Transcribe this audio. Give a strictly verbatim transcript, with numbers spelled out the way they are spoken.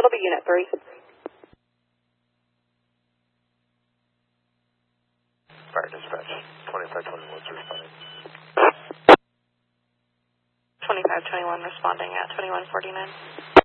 That'll be Unit three. Fire dispatch, twenty-five twenty-one is responding. twenty-five twenty-one responding at twenty-one forty-nine.